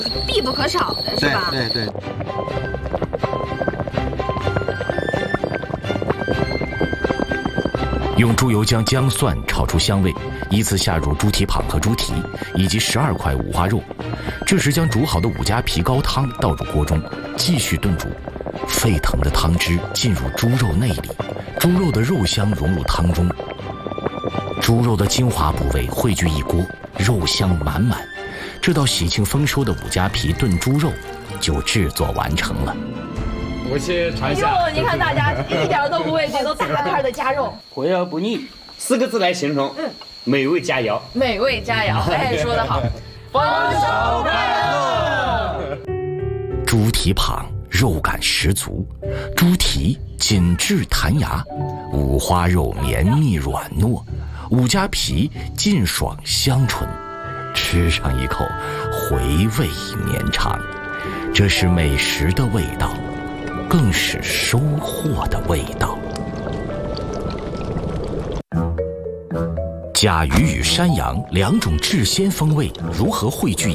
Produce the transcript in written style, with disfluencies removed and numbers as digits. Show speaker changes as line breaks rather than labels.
必不可少的，是吧？
对对对。
用猪油将姜蒜炒出香味，依次下入猪蹄膀和猪蹄以及12块五花肉。这时将煮好的五加皮高汤倒入锅中，继续炖煮。沸腾的汤汁进入猪肉内里，猪肉的肉香融入汤中，猪肉的精华部位汇聚一锅，肉香满满。这道喜庆丰收的五加皮炖猪肉就制作完成了。
我先尝一下。
哟，你看大家一点都不畏惧，都大块的夹肉，
回而不腻，4个字来形容，美味佳肴。
美味佳肴，哎，说得好。丰收快乐！
猪蹄膀肉感十足，猪蹄紧致弹牙，五花肉绵密软糯，五加皮劲爽香醇，吃上一口，回味绵长。这是美食的味道，更是收获的味道。甲鱼与山羊两种制鲜风味如何汇聚